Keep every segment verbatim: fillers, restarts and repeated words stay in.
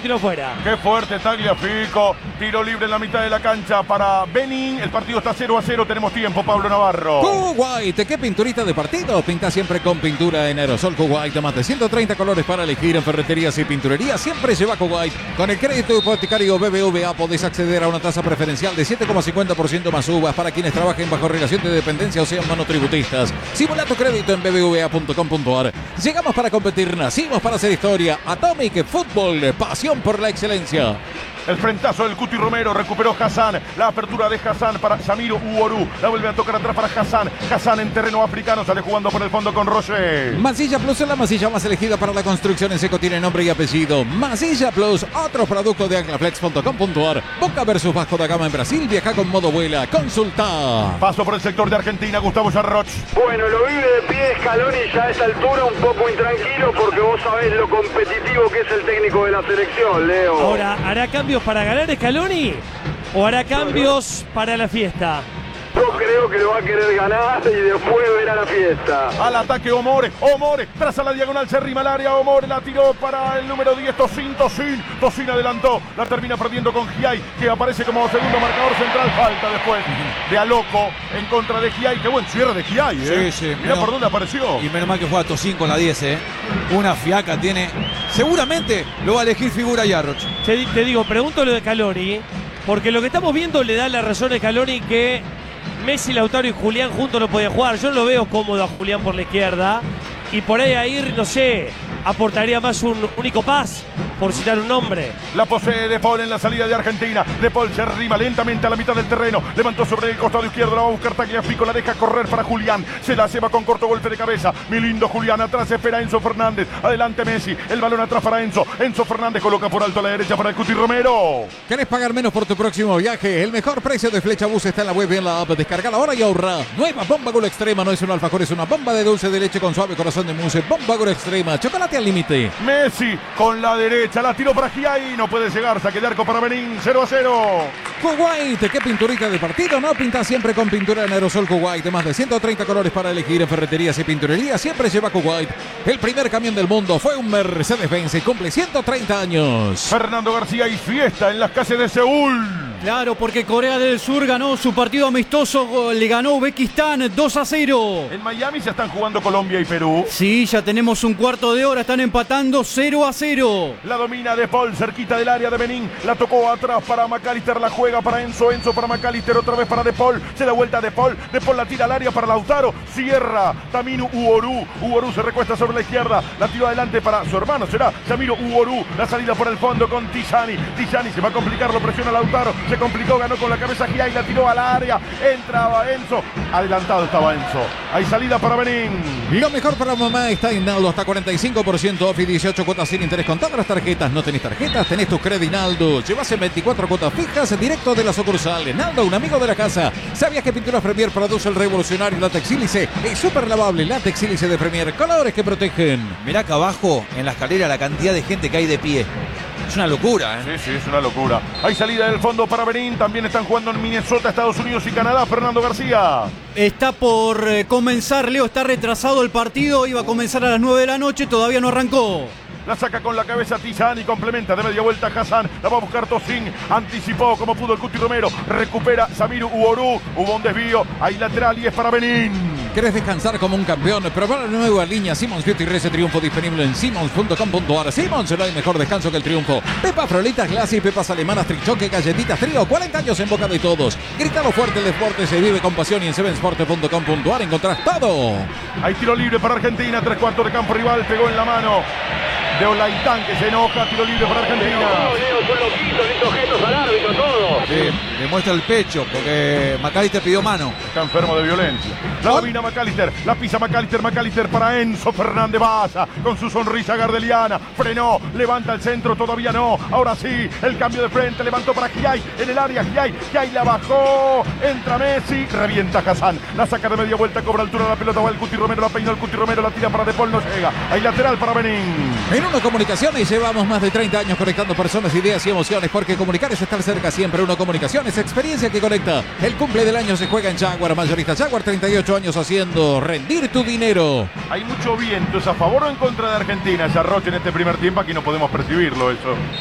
tiro fuera. Qué fuerte Tagliafico. Tiro libre en la mitad de la cancha para Benin. El partido está cero a cero. Tenemos tiempo, Pablo Navarro. Kuwait, ¿qué pinturita de partido? Pinta siempre con pintura en aerosol Kuwait. Más de ciento treinta colores para elegir en ferreterías y pinturerías. Siempre lleva Kuwait. Con el crédito hipotecario B B V A podés acceder a una tasa preferencial de siete coma cincuenta por ciento más uvas para quienes trabajen bajo relación de dependencia o sean monotributistas. Simula tu crédito en b b v a punto com punto a r. Llegamos para competir, nacimos para hacer historia. Atomic Fútbol, pasión por la excelencia. El frentazo del Cuti Romero, recuperó Hassan, la apertura de Hassan para Samiro Uoru, la vuelve a tocar atrás para Hassan, Hassan en terreno africano, sale jugando por el fondo con Roger. Masilla Plus es la masilla más elegida para la construcción en seco, tiene nombre y apellido. Masilla Plus, otro producto de anclaflex punto com punto a r. Boca versus Vasco da Gama en Brasil, viaja con modo vuela, consulta. Paso por el sector de Argentina, Gustavo Yarroch. Bueno, lo vive de pie Scaloni ya a esta altura un poco intranquilo porque vos sabés lo competitivo que es el técnico de la selección, Leo. Ahora, ¿hará cambios para ganar Scaloni o hará cambios para la fiesta? Yo creo que lo va a querer ganar y después verá la fiesta. Al ataque Omore, Omore, traza la diagonal, se arrima al área, Omore la tiró para el número diez, Tosin, Tosin, Tosin adelantó, la termina perdiendo con Giai, que aparece como segundo marcador central, falta después de Aloco en contra de Giai, qué buen cierre de Giai, ¿eh? Sí, sí. Mirá por dónde apareció. Y menos mal que juega Tosin con la diez, ¿eh? Una fiaca tiene, seguramente lo va a elegir figura Yarroch. Te, te digo, pregunto lo de Scaloni, porque lo que estamos viendo le da la razón a Scaloni que Messi, Lautaro y Julián juntos no podían jugar. Yo lo veo cómodo a Julián por la izquierda. Y por ahí a ir, no sé, aportaría más un único pas, por citar un nombre. La posee De Paul en la salida de Argentina. De Paul se arrima lentamente a la mitad del terreno. Levantó sobre el costado izquierdo, la va a buscar Tagliafico, la deja correr para Julián. Se la lleva con corto golpe de cabeza. Mi lindo Julián, atrás espera Enzo Fernández. Adelante Messi, el balón atrás para Enzo. Enzo Fernández coloca por alto a la derecha para el Cuti Romero. ¿Querés pagar menos por tu próximo viaje? El mejor precio de Flecha Bus está en la web y en la app. Descargala ahora y ahorra. Nueva Bomba Gol Extrema, no es un alfajor, es una bomba de dulce de leche con suave corazón de mousse. Bomba Gol Extrema, chocolate al límite. Messi con la derecha, la tiró para Giai, no puede llegar, saque de arco para Benín, cero a cero. Kuwait, ¿qué pinturita de partido? No, pinta siempre con pintura en aerosol Kuwait. Más de ciento treinta colores para elegir en ferreterías y pinturerías. Siempre lleva Kuwait. El primer camión del mundo fue un Mercedes-Benz y cumple ciento treinta años. Fernando García y fiesta en las calles de Seúl. Claro, porque Corea del Sur ganó su partido amistoso, le ganó Uzbekistán dos a cero. En Miami se están jugando Colombia y Perú. Sí, ya tenemos un cuarto de hora, están empatando cero a cero. La domina De Paul, cerquita del área de Benín. La tocó atrás para McAllister, la juega para Enzo. Enzo para McAllister, otra vez para De Paul. Se da vuelta De Paul. De Paul la tira al área para Lautaro. Cierra Taminu Uoru. Uoru se recuesta sobre la izquierda. La tiró adelante para su hermano, será Samiro Uoru. La salida por el fondo con Tijani. Tijani se va a complicar, lo presiona Lautaro. Se complicó, ganó con la cabeza Giai, la tiró al área. Entraba Enzo. Adelantado estaba Enzo. Hay salida para Benín. Lo mejor para mamá está en Naldo, hasta cuarenta y cinco por ciento off y dieciocho cuotas sin interés con todas las tarjetas. No tenés tarjetas, tenés tu Credit Naldo. Llevas en veinticuatro cuotas fijas directo de la sucursal. Naldo, un amigo de la casa. ¿Sabías que Pinturas Premier produce el revolucionario látex sílice? Es súper lavable látex sílice de Premier. Colores que protegen. Mirá acá abajo, en la escalera, la cantidad de gente que hay de pie. Es una locura, ¿eh? Sí, sí, es una locura. Hay salida del fondo para Benín. También están jugando en Minnesota, Estados Unidos y Canadá. Fernando García. Está por eh, comenzar, Leo, está retrasado el partido. Iba a comenzar a las nueve de la noche, todavía no arrancó. La saca con la cabeza Tijani, complementa de media vuelta Hassan. La va a buscar Tosin. Anticipó como pudo el Cuti Romero. Recupera Samiru Uoru. Hubo un desvío. Hay lateral y es para Benín. ¿Querés descansar como un campeón? Probar la nueva línea Simmons Beauty Rese Triunfo disponible en simmons punto com punto a r. Simmons, no hay mejor descanso que el triunfo. Pepa Frolitas Glassy, pepas alemanas, trichoque, galletitas, trío. cuarenta años en boca de todos. Grítalo fuerte, el deporte se vive con pasión y en seven sport punto com punto a r encontrás todo. Hay tiro libre para Argentina. Tres cuartos de campo rival. Pegó en la mano de Olaitán, que se enoja. Tiro libre para Argentina. No, Leo, son loquitos, estos gestos al árbitro, todo. Sí, le muestra el pecho porque McAllister pidió mano. Está enfermo de violencia. La domina McAllister, la pisa McAllister, McAllister para Enzo Fernández Baza, con su sonrisa gardeliana. Frenó, levanta el centro, todavía no. Ahora sí, el cambio de frente, levantó para Giai, en el área Giai, Giai la bajó. Entra Messi, revienta Hassan. La saca de media vuelta, cobra altura la pelota, va el Cuti Romero, la peinó el Cuti Romero, la tira para De Paul, no llega. Hay lateral para Benín. En Uno Comunicaciones llevamos más de treinta años conectando personas, ideas y emociones, porque comunicar es estar cerca siempre. Uno Comunicaciones, experiencia que conecta. El cumple del año se juega en Jaguar, mayorista Jaguar, treinta y ocho años haciendo rendir tu dinero. Hay mucho viento, ¿es a favor o en contra de Argentina? Yarroch en este primer tiempo, aquí no podemos percibirlo eso.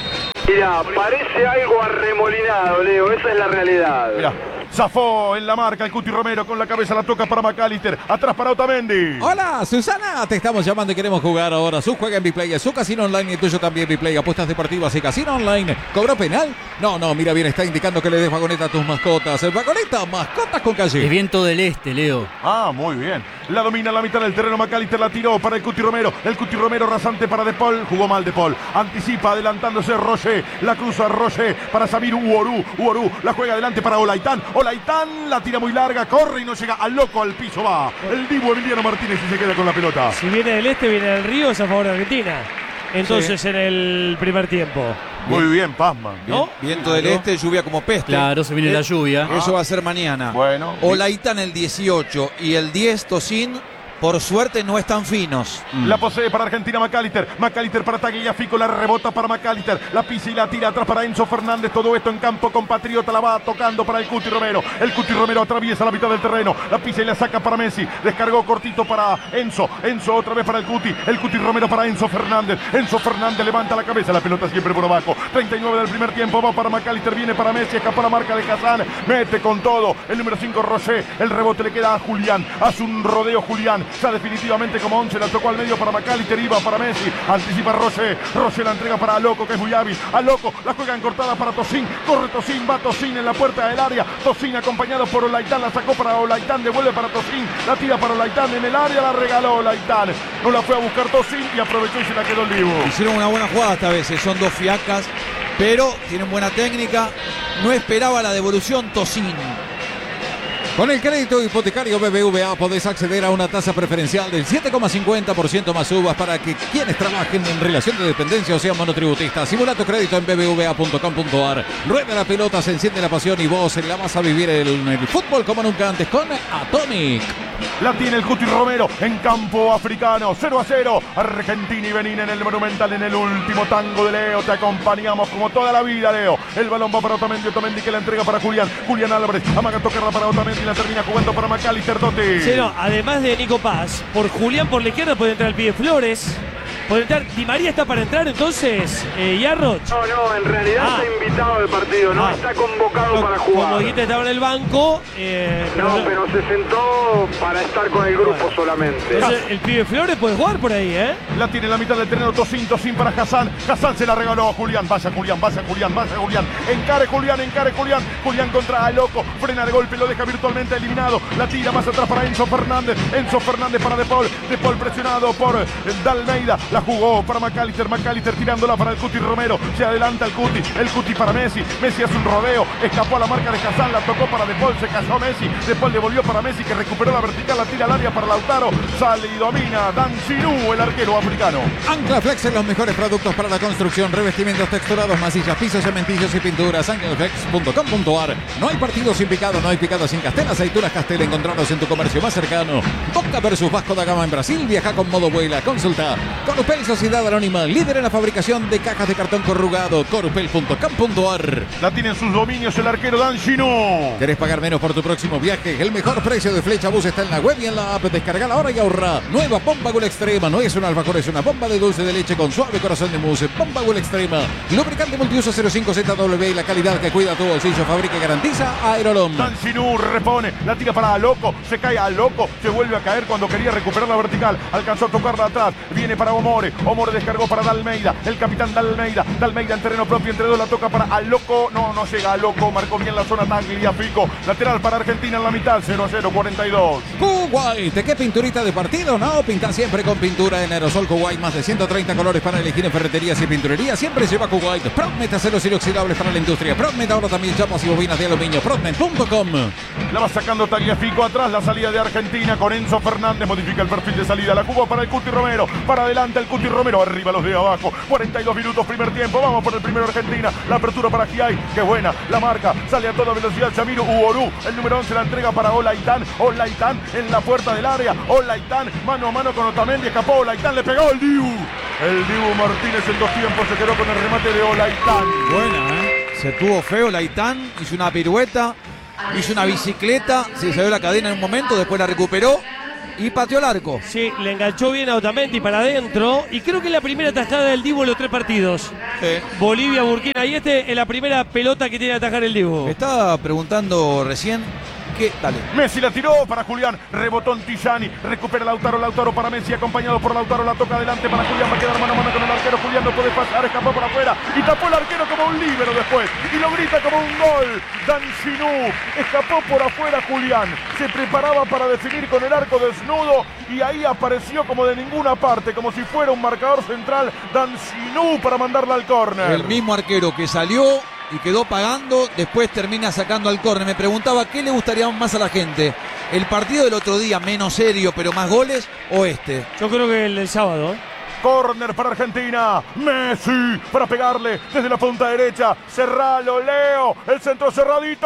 Mira, parece algo arremolinado, Leo, esa es la realidad. Mira, zafó en la marca el Cuti Romero con la cabeza, la toca para McAllister, atrás para Otamendi. Hola, Susana, te estamos llamando y queremos jugar ahora. Su juega en Biplay, su casino online y tuyo también Biplay. Apuestas deportivas y casino online. ¿Cobró penal? No, no, mira bien, está indicando que le des vagoneta a tus mascotas. El vagoneta, mascotas con calle. Es viento del este, Leo. Ah, muy bien. La domina en la mitad del terreno, McAllister la tiró para el Cuti Romero. El Cuti Romero rasante para De Paul, jugó mal De Paul. Anticipa adelantándose Roger, la cruza Roger para Samir Uorú. Uorú la juega adelante para Olaitán. Olaitán la tira muy larga, corre y no llega al loco, al piso va. El Dibu Emiliano Martínez y se queda con la pelota. Si viene del este, viene del río, es a favor de Argentina. Entonces sí. En el primer tiempo. Muy bien, Pazman. ¿No? Viento del este, lluvia como peste. Claro, se viene eh, la lluvia. Eso va a ser mañana. Bueno. Olaitán el dieciocho y el diez Tocín, por suerte no están finos. Mm. La posee para Argentina McAllister. McAllister para Tagliafico, la rebota para McAllister. La pisa y la tira atrás para Enzo Fernández. Todo esto en campo compatriota. La va tocando para el Cuti Romero. El Cuti Romero atraviesa la mitad del terreno. La pisa y la saca para Messi. Descargó cortito para Enzo. Enzo otra vez para el Cuti. El Cuti Romero para Enzo Fernández. Enzo Fernández levanta la cabeza. La pelota siempre por abajo. treinta y nueve del primer tiempo. Va para McAllister. Viene para Messi. Escapa la marca de Kazán. Mete con todo. El número cinco Roger. El rebote le queda a Julián. Hace un rodeo Julián. Ya definitivamente como once, la tocó al medio para McAllister, iba para Messi, anticipa Roger, Roger la entrega para Loco, que es muy hábil, a Loco, la juega en cortada para Tocín, corre Tocín, va Tocín en la puerta del área, Tocín acompañado por Olaitán, la sacó para Olaitán, devuelve para Tocín, la tira para Olaitán en el área, la regaló Olaitán, no la fue a buscar Tocín y aprovechó y se la quedó el Dibu. Hicieron una buena jugada esta vez, son dos fiacas, pero tienen buena técnica, no esperaba la devolución Tocín. Con el crédito hipotecario B B V A podés acceder a una tasa preferencial del siete coma cincuenta por ciento más uvas para que quienes trabajen en relación de dependencia o sean monotributistas. Simula tu crédito en b b v a punto com punto a r. Rueda la pelota, se enciende la pasión y vos la vas a vivir en el fútbol como nunca antes con Atomic. La tiene el Cuti Romero en campo africano, cero a cero. Argentina y Benín en el Monumental en el último tango de Leo. Te acompañamos como toda la vida, Leo. El balón va para Otamendi, Otamendi que la entrega para Julián. Julián Álvarez amaga tocarla para Otamendi y la termina jugando para McAllister Dotti. Sí, no, además de Nico Paz, por Julián por la izquierda puede entrar el pibe Flores. Puede entrar, Di María está para entrar entonces, eh, Yarroch. No, no, en realidad Ah. está invitado al partido, no Ah. está convocado No, para jugar. Como dijiste, estaba en el banco. Eh, pero No, no- pero se sentó para estar con el grupo Bueno. solamente. Entonces, el pibe Flores puede jugar por ahí, ¿eh? La tiene en la mitad del terreno Tocín, Tocín para Hassan. Hassan se la regaló a Julián. Vaya Julián, vaya Julián, vaya Julián. Encare Julián, encare Julián. Julián contra el Loco. Frena el golpe, lo deja virtualmente eliminado. La tira más atrás para Enzo Fernández. Enzo Fernández para De Paul. De Paul presionado por eh, Dalmeida. La jugó para McAllister. McAllister tirándola para el Cuti Romero. Se adelanta el Cuti. El Cuti para Messi. Messi hace un rodeo. Escapó a la marca de Hassan. La tocó para De Paul. Se cayó Messi. De Paul devolvió para Messi que recuperó la vertical. La tira al área para Lautaro. Sale y domina Dan Sirú, el arquero africano. Ancla Flex en los mejores productos para la construcción, revestimientos texturados, masillas, pisos, cementillos y pinturas. ancla flex punto com punto a r. No hay partido sin picado, no hay picado sin Castel. Aceitunas Castel, encontrarlos en tu comercio más cercano. Boca versus Vasco da Gama en Brasil. Viaja con modo vuela. Consulta. Corupel Sociedad Anónima, líder en la fabricación de cajas de cartón corrugado. corupel punto com punto a r. La tiene en sus dominios el arquero Dan Sirú. ¿Querés pagar menos por tu próximo viaje? El mejor precio de Flecha Bus está en la web y en la app. Descargala ahora y ahorra. Nueva Bomba Gol Extrema. No es un alfajor, es una bomba de dulce de leche con suave corazón de mousse. Bomba Gol Extrema. Lubricante multiuso cero cinco Z W y la calidad que cuida tu bolsillo. Fabrica y garantiza Aerolom. Dan Sirú repone, la tira para Loco, se cae a Loco, se vuelve a caer cuando quería recuperar la vertical, alcanzó a tocarla atrás, viene para Omore, Omore descargó para Dalmeida, el capitán Dalmeida, Dalmeida en terreno propio, entre dos la toca para a Loco, no, no llega a Loco, marcó bien la zona Tagliafico, lateral para Argentina en la mitad, cero a cero, cuarenta y dos. Kuwait, ¿qué pinturita de partido? No, pinta siempre con pintura en aerosol Kuwait, más de ciento treinta colores para elegir en ferreterías y pinturerías, siempre lleva Kuwait. Protmet, aceros inoxidables para la industria. Protmet ahora también chapas y bobinas de aluminio. Protmet punto com. La va sacando Tagliafico atrás, la salida de Argentina con Enzo Fernández, modifica el perfil de salida, la jugó para el Cuti Romero, para adelante el Cuti Romero, arriba los de abajo, cuarenta y dos minutos primer tiempo, vamos por el primero Argentina, la apertura para Giai, qué buena, la marca, sale a toda velocidad Samir Uorú, el número once la entrega para Olaitán, Olaitán en la puerta del área, Olaitán, mano a mano con Otamendi, escapó Olaitán, le pegó el Dibu, el Dibu Martínez en dos tiempos se quedó con el remate de Olaitán. Buena, ¿eh? Se tuvo feo Laitán, hizo una pirueta, hizo una bicicleta, se le salió la cadena en un momento, después la recuperó y pateó al arco. Sí, le enganchó bien a Otamendi para adentro. Y creo que es la primera atajada del Dibu en los tres partidos. Sí. Bolivia, Burkina. Y este es la primera pelota que tiene que atajar el Dibu. Me estaba preguntando recién que. Dale. Messi la tiró para Julián, rebotó en Tijani, recupera Lautaro, Lautaro para Messi, acompañado por Lautaro, la toca adelante para Julián, va a quedar mano a mano con el arquero, Julián no puede pasar, escapó por afuera y tapó el arquero como un líbero después y lo grita como un gol. Dancinú, escapó por afuera Julián, se preparaba para definir con el arco desnudo y ahí apareció como de ninguna parte, como si fuera un marcador central, Dancinú para mandarla al córner. El mismo arquero que salió y quedó pagando, después termina sacando al córner. Me preguntaba qué le gustaría más a la gente, el partido del otro día, menos serio pero más goles, o este. Yo creo que el del sábado, ¿eh? Córner para Argentina, Messi para pegarle desde la punta derecha, cerralo Leo, el centro cerradito,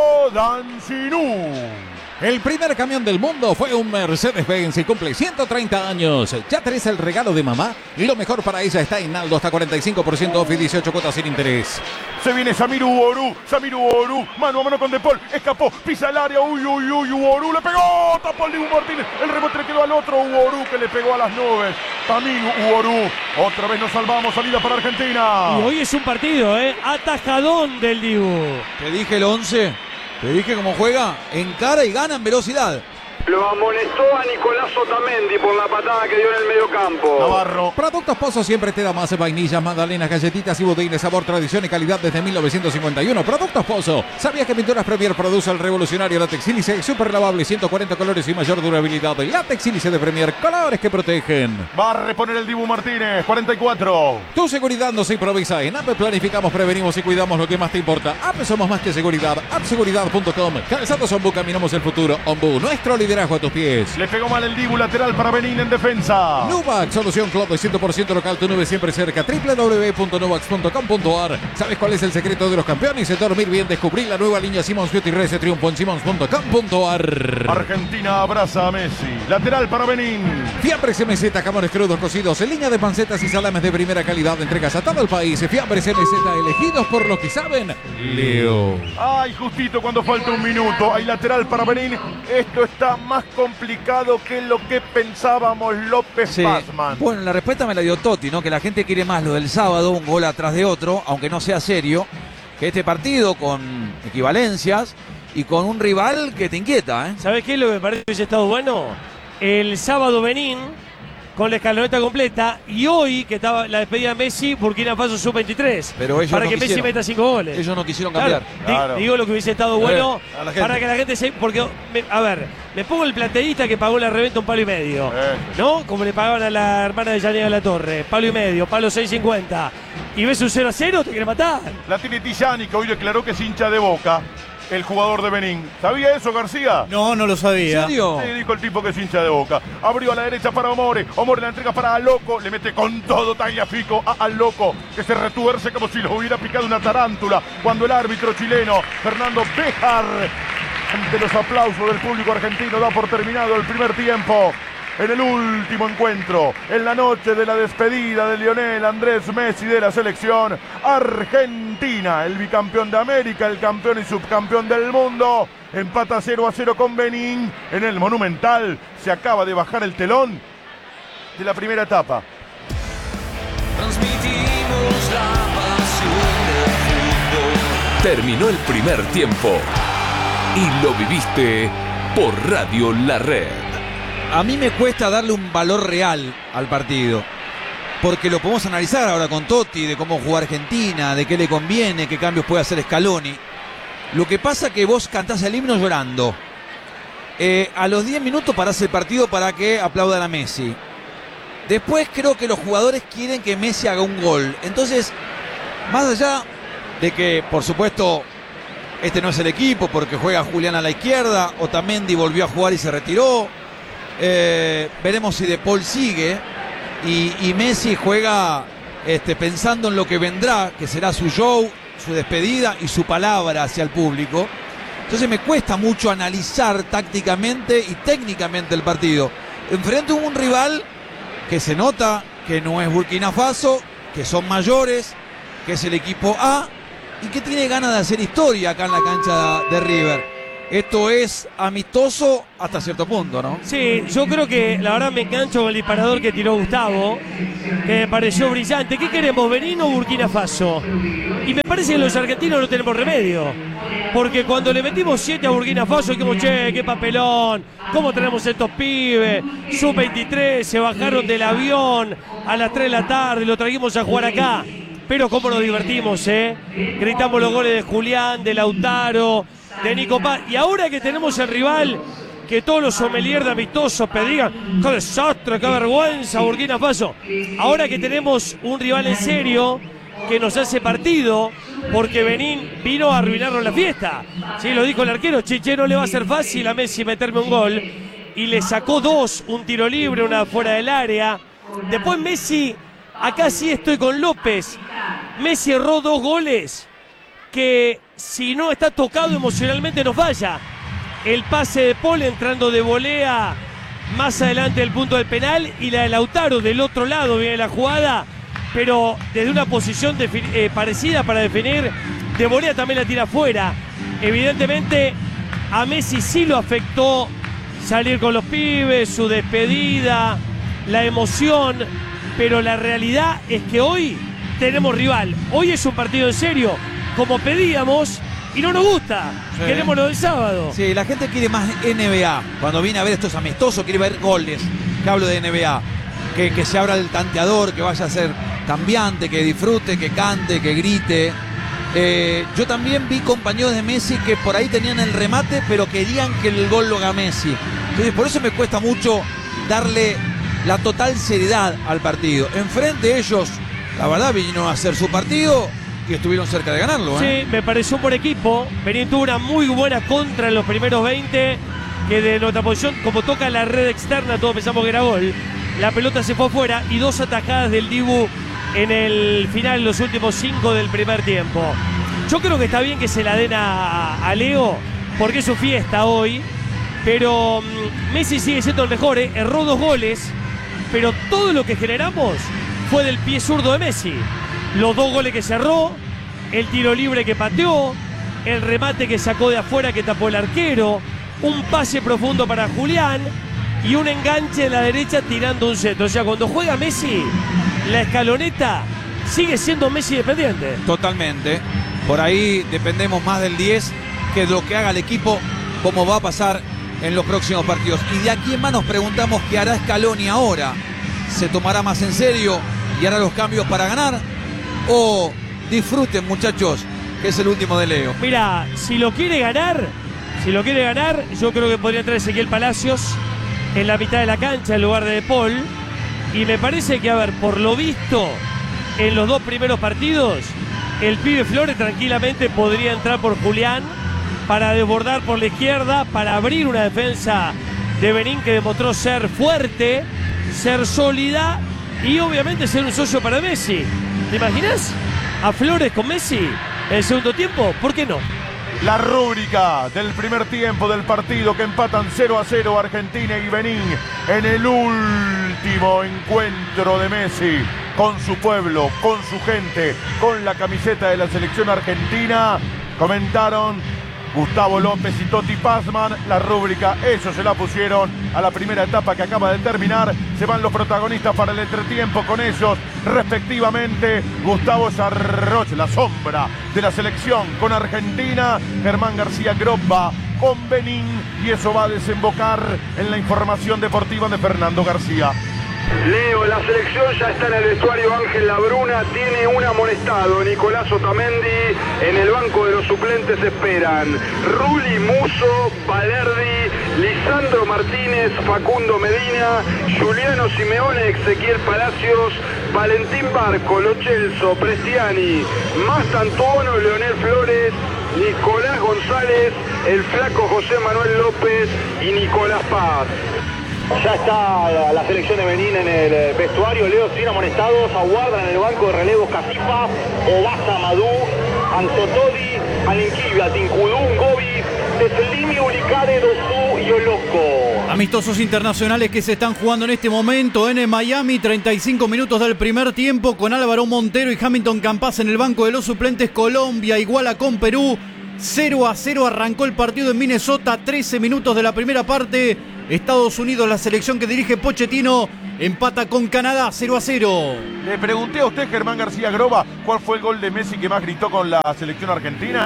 Dancinú. El primer camión del mundo fue un Mercedes-Benz y cumple ciento treinta años. ¿Ya tenés el regalo de mamá? Lo mejor para ella está en Aldo, hasta cuarenta y cinco por ciento off y dieciocho cuotas sin interés. Se viene Samiru Uorú, Samiru Uorú, mano a mano con De Paul, escapó, pisa el área, uy, uy, uy, Uorú le pegó, tapó el Dibu Martínez, el rebote le quedó al otro Uorú que le pegó a las nubes. Samiru Uorú, otra vez nos salvamos, salida para Argentina. Y hoy es un partido, ¿eh? Atajadón del Dibu. Te dije el once, te dije cómo juega, encara y gana en velocidad. Lo amonestó a Nicolás Otamendi por la patada que dio en el medio campo. Navarro. Productos Pozo siempre te da más vainillas, magdalenas, galletitas y budines, sabor, tradición y calidad desde mil novecientos cincuenta y uno. Productos Pozo. ¿Sabías que Pinturas Premier produce el revolucionario látex sílice? Super lavable, ciento cuarenta colores y mayor durabilidad. El látex sílice de Premier, colores que protegen. Va a reponer el Dibu Martínez, cuarenta y cuatro. Tu seguridad no se improvisa. En A P E planificamos, prevenimos y cuidamos lo que más te importa. A P E somos más que seguridad. app seguridad punto com. Calzados Ombu, caminamos el futuro. Ombu, nuestro liderazgo a tus pies. Le pegó mal el Dibu, lateral para Benín en defensa. Nuvac, solución club de cien por ciento local, tu nube siempre cerca. doble u doble u doble u punto nuvax punto com punto a r. ¿Sabes cuál es el secreto de los campeones? Es dormir bien. Descubrí la nueva línea Simons Beauty Rese Triunfo en simons punto com punto a r. Argentina abraza a Messi. Lateral para Benín. Fiambres M Z, jamones crudos cocidos en línea de pancetas y salames de primera calidad. Entregas a todo el país. Fiambres M Z, elegidos por los que saben. Leo. Ay, justito cuando falta un minuto. Hay lateral para Benín. Esto está más complicado que lo que pensábamos, López Sí. Pazman. Bueno, la respuesta me la dio Totti, ¿no? Que la gente quiere más lo del sábado, un gol atrás de otro, aunque no sea serio, que este partido con equivalencias y con un rival que te inquieta, ¿eh? ¿Sabes qué es lo que me parece que hubiese estado bueno? El sábado Benín con la escaloneta completa y hoy que estaba la despedida de Messi, Burkina Faso sub veintitrés. Pero ellos para no que Messi quisieron. meta cinco goles. Ellos no quisieron Claro, cambiar. di- Claro. Digo lo que hubiese estado bueno Eh, a la gente. para que la gente se. Porque, me- a ver, me pongo el plateísta que pagó la reventa un palo y medio. Eh. ¿No? Como le pagaban a la hermana de Yanina de la Torre. Palo y medio, palo seis cincuenta. Y ves un cero a cero, te quiere matar. La tiene Tijani, que hoy declaró que es hincha de Boca, el jugador de Benín. ¿Sabía eso, García? No, no lo sabía. ¿En serio? Sí, dijo el tipo que es hincha de Boca. Abrió a la derecha para Omore. Omore la entrega para Aloco. Le mete con todo Tagliafico a Aloco, que se retuerce como si lo hubiera picado una tarántula. Cuando el árbitro chileno, Fernando Béjar, ante los aplausos del público argentino, da por terminado el primer tiempo. En el último encuentro, en la noche de la despedida de Lionel Andrés Messi de la selección Argentina, el bicampeón de América, el campeón y subcampeón del mundo, empata cero a cero con Benín en el Monumental. Se acaba de bajar el telón de la primera etapa. Transmitimos la pasión del fútbol. Terminó el primer tiempo y lo viviste por Radio La Red. A mí me cuesta darle un valor real al partido, porque lo podemos analizar ahora con Totti, de cómo juega Argentina, de qué le conviene, qué cambios puede hacer Scaloni. Lo que pasa es que vos cantás el himno llorando. Eh, a los diez minutos parás el partido para que aplaudan a Messi. Después creo que los jugadores quieren que Messi haga un gol. Entonces, más allá de que, por supuesto, este no es el equipo porque juega Julián a la izquierda, Otamendi volvió a jugar y se retiró. Eh, veremos si De Paul sigue y, y Messi juega este, pensando en lo que vendrá, que será su show, su despedida y su palabra hacia el público. Entonces me cuesta mucho analizar tácticamente y técnicamente el partido. Enfrente a un rival que se nota que no es Burkina Faso, que son mayores, que es el equipo A y que tiene ganas de hacer historia acá en la cancha de River. esto es amistoso hasta cierto punto, ¿no? Sí, yo creo que la verdad me engancho con el disparador que tiró Gustavo, que me pareció brillante. ¿Qué queremos, Benín o Burkina Faso? Y me parece que los argentinos no tenemos remedio. Porque cuando le metimos siete a Burkina Faso, dijimos, che, qué papelón, ¿cómo tenemos estos pibes? sub veintitrés, se bajaron del avión a las tres de la tarde, lo trajimos a jugar acá. Pero cómo nos divertimos, ¿eh? Gritamos los goles de Julián, de Lautaro, de Nico Paz. Y ahora que tenemos el rival, que todos los sommeliers de amistosos pedigan, qué desastre, qué vergüenza, Burkina Faso. Ahora que tenemos un rival en serio, que nos hace partido, porque Benín vino a arruinarnos la fiesta. Sí, lo dijo el arquero, Chiche, no le va a ser fácil a Messi meterme un gol. Y le sacó dos, un tiro libre, una fuera del área. Después Messi, acá sí estoy con López. Messi erró dos goles que si no está tocado emocionalmente nos falla. El pase de Paul entrando de volea más adelante del punto del penal y la de Lautaro del otro lado viene la jugada, pero desde una posición eh, parecida para definir, de volea también la tira afuera. Evidentemente a Messi sí lo afectó salir con los pibes, su despedida, la emoción, pero la realidad es que hoy tenemos rival. Hoy es un partido en serio, como pedíamos, y no nos gusta. Sí. Queremos lo del sábado. Sí, la gente quiere más N B A. Cuando viene a ver estos amistosos, quiere ver goles. Que hablo de N B A. Que, que se abra el tanteador, que vaya a ser cambiante, que disfrute, que cante, que grite. Eh, yo también vi compañeros de Messi que por ahí tenían el remate, pero querían que el gol lo haga Messi. Entonces, por eso me cuesta mucho darle la total seriedad al partido. Enfrente de ellos, la verdad, vino a hacer su partido y estuvieron cerca de ganarlo, ¿eh? Sí, me pareció un buen equipo. Benín tuvo una muy buena contra en los primeros veinte, que de nuestra posición, como toca la red externa, todos pensamos que era gol. La pelota se fue afuera y dos atajadas del Dibu en el final, en los últimos cinco del primer tiempo. Yo creo que está bien que se la den a, a Leo, porque es su fiesta hoy, pero um, Messi sigue siendo el mejor, ¿eh? Erró dos goles, pero todo lo que generamos fue del pie zurdo de Messi. Los dos goles que cerró, el tiro libre que pateó, el remate que sacó de afuera que tapó el arquero, un pase profundo para Julián y un enganche en la derecha tirando un centro. O sea, cuando juega Messi, la escaloneta sigue siendo Messi dependiente. Totalmente. Por ahí dependemos más del diez que de lo que haga el equipo, como va a pasar en los próximos partidos. Y de aquí en más nos preguntamos qué hará Scaloni ahora. ¿Se tomará más en serio y hará los cambios para ganar? ¿O disfruten, muchachos, que es el último de Leo? Mira, si lo quiere ganar, si lo quiere ganar, yo creo que podría entrar Ezequiel Palacios en la mitad de la cancha en lugar de De Paul. Y me parece que, a ver, por lo visto en los dos primeros partidos, el pibe Flores tranquilamente podría entrar por Julián para desbordar por la izquierda, para abrir una defensa de Benín que demostró ser fuerte, ser sólida y obviamente ser un socio para Messi. ¿Te imaginas a Flores con Messi en el segundo tiempo? ¿Por qué no? La rúbrica del primer tiempo del partido que empatan cero a cero Argentina y Benín en el último encuentro de Messi con su pueblo, con su gente, con la camiseta de la selección argentina. Comentaron Gustavo López y Toti Pazman. La rúbrica, ellos se la pusieron a la primera etapa que acaba de terminar. Se van los protagonistas para el entretiempo con ellos, respectivamente, Gustavo Sarroch, la sombra de la selección con Argentina, Germán García Grobba con Benín, y eso va a desembocar en la información deportiva de Fernando García. Leo, la selección ya está en el vestuario. Ángel Labruna tiene un amonestado. Nicolás Otamendi en el banco de los suplentes esperan Rulli, Musso, Valerdi, Lisandro Martínez, Facundo Medina, Juliano Simeone, Ezequiel Palacios, Valentín Barco, Lo Celso, Prestiani, Mastantuono, Leonel Flores, Nicolás González, el flaco José Manuel López y Nicolás Paz. Ya está la, la selección de Benín en el vestuario. Leo, sin amonestados, aguardan en el banco de relevos Casifa, Obasa, Madú, Ansotodi, Alinquibia, Tincudún, Gobi, Teselimi, Ulicade, Dosú y Oloco. Amistosos internacionales que se están jugando en este momento en Miami. treinta y cinco minutos del primer tiempo con Álvaro Montero y Hamilton Campas en el banco de los suplentes. Colombia iguala con Perú. cero a cero arrancó el partido en Minnesota, trece minutos de la primera parte. Estados Unidos, la selección que dirige Pochettino, empata con Canadá cero a cero. Le pregunté a usted, Germán García Groba, ¿cuál fue el gol de Messi que más gritó con la selección argentina?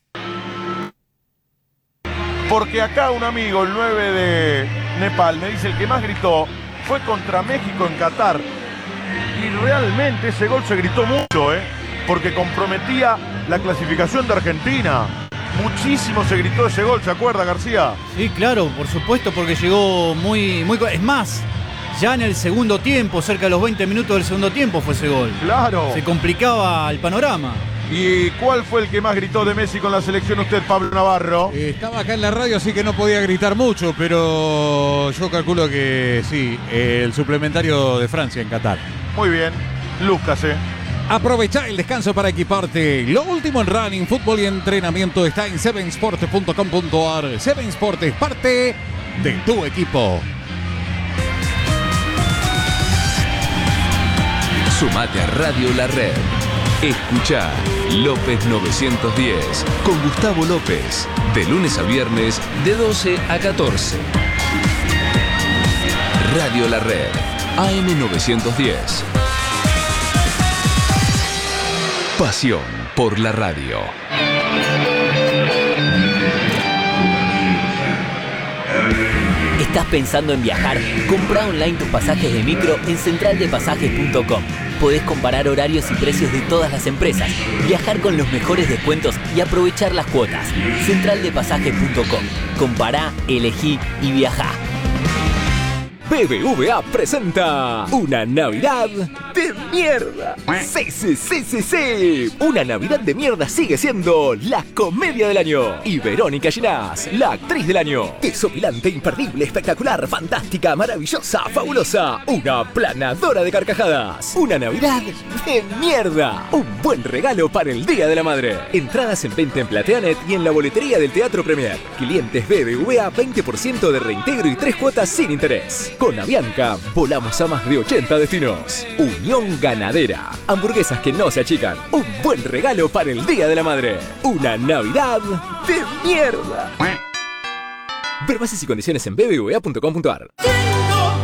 Porque acá un amigo, el nueve de Nepal, me dice el que más gritó fue contra México en Qatar. Y realmente ese gol se gritó mucho, ¿eh? Porque comprometía la clasificación de Argentina. Muchísimo se gritó ese gol, ¿se acuerda, García? Sí, claro, por supuesto, porque llegó muy, muy... Es más, ya en el segundo tiempo, cerca de los veinte minutos del segundo tiempo fue ese gol. Claro. Se complicaba el panorama. ¿Y cuál fue el que más gritó de Messi con la selección usted, Pablo Navarro? Eh, estaba acá en la radio, así que no podía gritar mucho, pero yo calculo que sí, el suplementario de Francia en Qatar. Muy bien, Lucas, ¿eh? Aprovecha el descanso para equiparte. Lo último en running, fútbol y entrenamiento está en seven sport punto com punto a r. seven Sport es parte de tu equipo. Sumate a Radio La Red. Escuchá López novecientos diez con Gustavo López. De lunes a viernes de doce a catorce. Radio La Red. A M novecientos diez. Pasión por la radio. ¿Estás pensando en viajar? Comprá online tus pasajes de micro en central de pasajes punto com. Podés comparar horarios y precios de todas las empresas, viajar con los mejores descuentos y aprovechar las cuotas. central de pasajes punto com. Compará, elegí y viajá. B B V A presenta una Navidad de mierda. Sí, sí, sí, sí, sí. Una Navidad de mierda sigue siendo la comedia del año. Y Verónica Ginás, la actriz del año. Desopilante, imperdible, espectacular, fantástica, maravillosa, fabulosa. Una planadora de carcajadas. Una Navidad de mierda. Un buen regalo para el Día de la Madre. Entradas en venta en Plateanet y en la boletería del Teatro Premier. Clientes B B V A, veinte por ciento de reintegro y tres cuotas sin interés. Con Avianca, volamos a más de ochenta destinos. Unión Ganadera. Hamburguesas que no se achican. Un buen regalo para el Día de la Madre. Una Navidad de mierda. Ver bases y condiciones en b b v a punto com punto a r.